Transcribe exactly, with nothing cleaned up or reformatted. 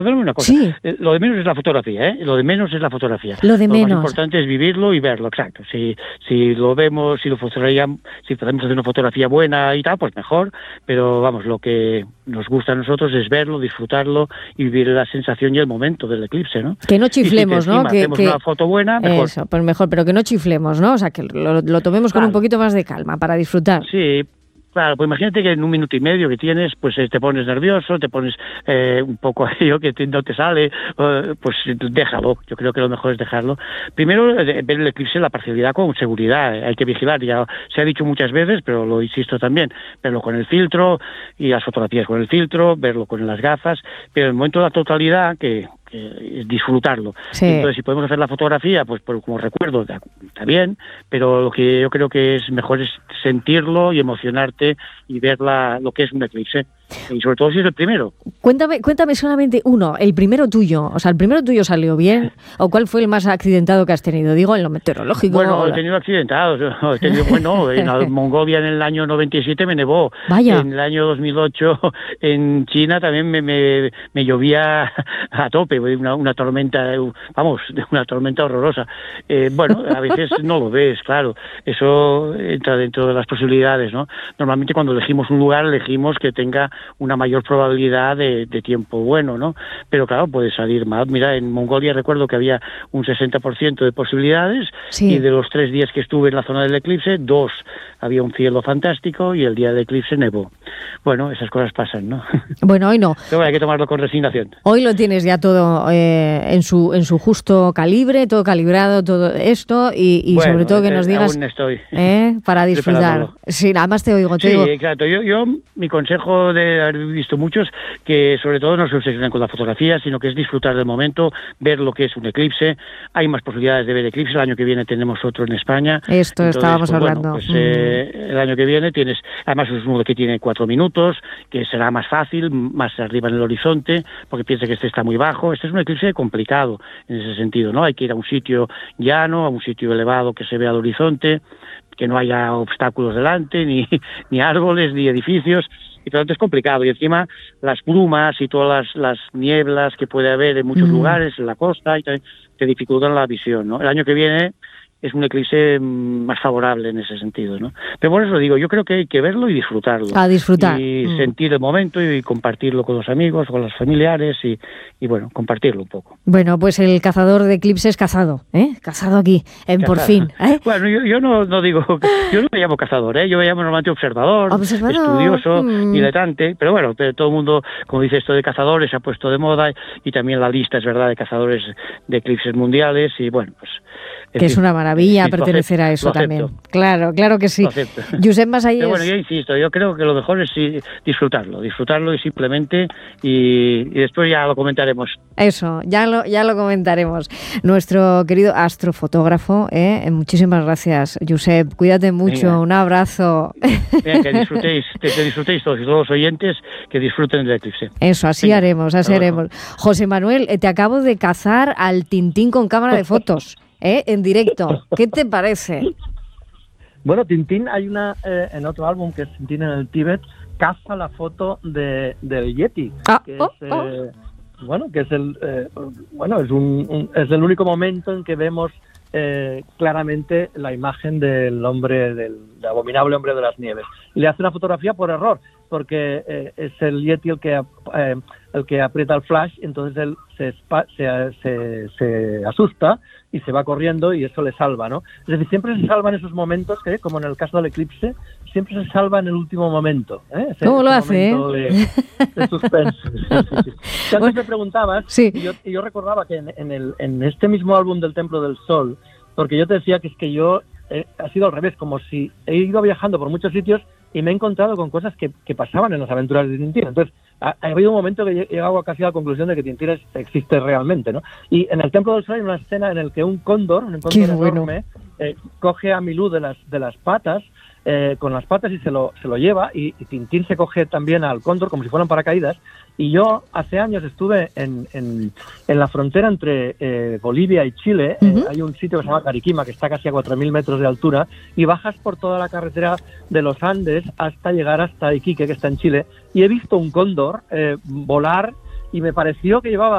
una cosa. Sí. Eh, lo de menos es la fotografía, ¿eh? Lo de menos es la fotografía. Lo de menos. Lo más importante es vivirlo y verlo, exacto. Si, si lo vemos, si lo fotografiamos, si podemos hacer una fotografía buena y tal, pues mejor. Pero vamos, lo que nos gusta a nosotros es verlo, disfrutarlo y vivir la sensación y el momento del eclipse, ¿no? Que no chiflemos, y si ¿no? Que hacemos que... una foto buena, mejor. Eso, pues mejor, pero que no chiflemos, ¿no? O sea, que lo, lo tomemos con claro. un poquito más de calma para disfrutar. Sí. Claro, pues imagínate que en un minuto y medio que tienes, pues te pones nervioso, te pones eh, un poco aquello que te, no te sale, eh, pues déjalo. Yo creo que lo mejor es dejarlo. Primero, ver el eclipse, la parcialidad con seguridad, hay que vigilar. Ya se ha dicho muchas veces, pero lo insisto también, verlo con el filtro y las fotografías con el filtro, verlo con las gafas, pero en el momento de la totalidad, que es disfrutarlo. Sí. Entonces, si podemos hacer la fotografía, pues por, como recuerdo, está bien, pero lo que yo creo que es mejor es sentirlo y emocionarte y ver la, lo que es un eclipse. Y sobre todo si es el primero. Cuéntame, cuéntame solamente uno, el primero tuyo. O sea, ¿el primero tuyo salió bien? ¿O cuál fue el más accidentado que has tenido? Digo, en lo meteorológico. Bueno, la... he tenido accidentados. He tenido, bueno, en Mongolia en el año noventa y siete me nevó. Vaya. En el año dos mil ocho en China también me, me, me llovía a tope. Una, una tormenta, vamos, una tormenta horrorosa. Eh, bueno, a veces no lo ves, claro. Eso entra dentro de las posibilidades, ¿no? Normalmente cuando elegimos un lugar, elegimos que tenga una mayor probabilidad de, de tiempo bueno, ¿no? Pero claro, puede salir mal. Mira, en Mongolia recuerdo que había un sesenta por ciento de posibilidades, sí. Y de los tres días que estuve en la zona del eclipse, dos había un cielo fantástico y el día del eclipse nevó. Bueno, esas cosas pasan, ¿no? Bueno, hoy no. Pero hay que tomarlo con resignación. Hoy lo tienes ya todo eh, en su en su justo calibre, todo calibrado, todo esto y, y bueno, sobre todo que nos digas aún estoy eh, para disfrutar. Sí, nada más te oigo, te sí, digo. exacto. Yo, yo, mi consejo de haber visto muchos, que sobre todo no se obsesionen con la fotografía, sino que es disfrutar del momento, ver lo que es un eclipse. Hay más posibilidades de ver eclipse. El año que viene tenemos otro en España. Esto Entonces, estábamos pues, hablando. Bueno, pues, mm. eh, el año que viene tienes, además es uno que tiene cuatro minutos, que será más fácil, más arriba en el horizonte, porque piensa que este está muy bajo. Este es un eclipse complicado en ese sentido, ¿no? Hay que ir a un sitio llano, a un sitio elevado que se vea el horizonte, que no haya obstáculos delante, ni, ni árboles, ni edificios, y por lo tanto es complicado. Y encima las plumas y todas las, las nieblas que puede haber en muchos mm. lugares, en la costa, y te, te dificultan la visión, ¿no? El año que viene es un eclipse más favorable en ese sentido, ¿no? Pero por eso digo, yo creo que hay que verlo y disfrutarlo. A disfrutar. Y mm. sentir el momento y compartirlo con los amigos, con los familiares y, y bueno, compartirlo un poco. Bueno, pues el cazador de eclipses cazado, ¿eh? Cazado aquí, en Por Fin. ¿eh? Bueno, yo, yo no, no digo, yo no me llamo cazador, ¿eh? Yo me llamo normalmente observador, observador. estudioso, mm. diletante, pero bueno, pero todo el mundo, como dice esto de cazadores, se ha puesto de moda y también la lista, es verdad, de cazadores de eclipses mundiales y bueno, pues... Que fin, es una maravilla sí, pertenecer acepto, a eso también. Claro, claro que sí. Josep Masayés. Pero bueno, yo insisto, yo creo que lo mejor es sí, disfrutarlo, disfrutarlo y simplemente, y, y después ya lo comentaremos. Eso, ya lo, ya lo comentaremos. Nuestro querido astrofotógrafo, ¿eh? Muchísimas gracias, Josep. Cuídate mucho, Venga. Un abrazo. Venga, que disfrutéis, que, que disfrutéis todos, y todos los oyentes que disfruten del eclipse. Eso, así Venga. haremos, así haremos. José Manuel, te acabo de cazar al Tintín con cámara de fotos. ¿Eh? En directo. ¿Qué te parece? Bueno, Tintín, hay una eh, en otro álbum que es Tintín en el Tíbet, caza la foto de del Yeti, ah, que oh, es oh. Eh, bueno, que es el eh, bueno es un, un es el único momento en que vemos eh, claramente la imagen del hombre del, del abominable hombre de las nieves. Y le hace una fotografía por error, porque eh, es el Yeti el que eh, el que aprieta el flash, entonces él se, espa, se, se, se asusta y se va corriendo y eso le salva, ¿no? Es decir, siempre se salva en esos momentos, ¿eh? Como en el caso del eclipse, siempre se salva en el último momento. ¿eh? Ese, ¿Cómo ese lo hace? momento eh? de, de suspense. Sí, sí, sí. Antes me preguntabas, sí. y yo, y yo recordaba que en, en, el, en este mismo álbum del Templo del Sol, porque yo te decía que es que yo, eh, ha sido al revés, como si he ido viajando por muchos sitios y me he encontrado con cosas que, que pasaban en las aventuras de Tintín. Entonces, ha, ha habido un momento que he llegado casi a la conclusión de que Tintín es, existe realmente, ¿no? Y en el Templo del Sol hay una escena en la que un cóndor, un cóndor enorme, eh, coge a Milú de las, de las patas, eh, con las patas y se lo, se lo lleva, y, y Tintín se coge también al cóndor como si fueran paracaídas. Y yo hace años estuve en, en, en la frontera entre eh, Bolivia y Chile. Uh-huh. eh, hay un sitio que se llama Cariquima, que está casi a cuatro mil metros de altura, y bajas por toda la carretera de los Andes hasta llegar hasta Iquique, que está en Chile, y he visto un cóndor eh, volar, y me pareció que llevaba